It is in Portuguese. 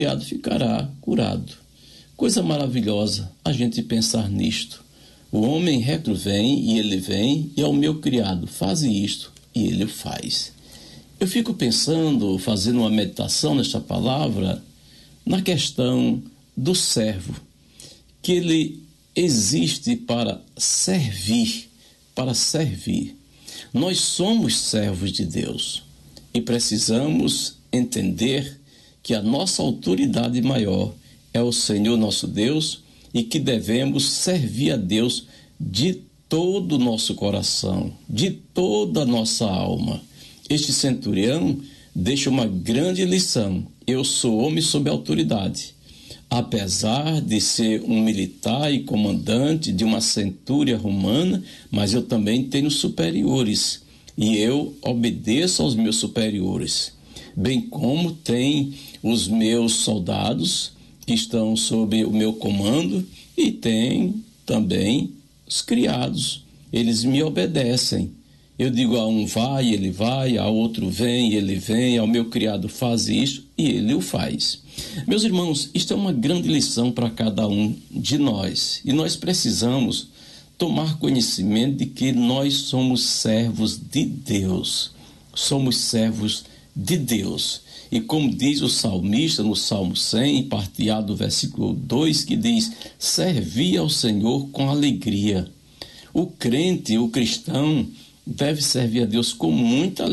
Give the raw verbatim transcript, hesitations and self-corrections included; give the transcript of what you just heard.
criado ficará curado. Coisa maravilhosa a gente pensar nisto. O homem reto vem e ele vem, e ao meu criado, faze isto, e ele o faz. Eu fico pensando, fazendo uma meditação nesta palavra, na questão do servo, que ele existe para servir, para servir. Nós somos servos de Deus e precisamos entender que a nossa autoridade maior é o Senhor nosso Deus e que devemos servir a Deus de todo o nosso coração, de toda a nossa alma. Este centurião deixa uma grande lição. Eu sou homem sob autoridade. Apesar de ser um militar e comandante de uma centúria romana, mas eu também tenho superiores e eu obedeço aos meus superiores, bem como tem os meus soldados que estão sob o meu comando e tem também os criados, eles me obedecem. Eu digo a um vai, ele vai, a outro vem, ele vem, ao meu criado faz isto e ele o faz. Meus irmãos, isto é uma grande lição para cada um de nós e nós precisamos tomar conhecimento de que nós somos servos de Deus, somos servos de Deus. E como diz o salmista no Salmo cem, partilhado do versículo dois, que diz, servi ao Senhor com alegria. O crente, o cristão, deve servir a Deus com muita alegria.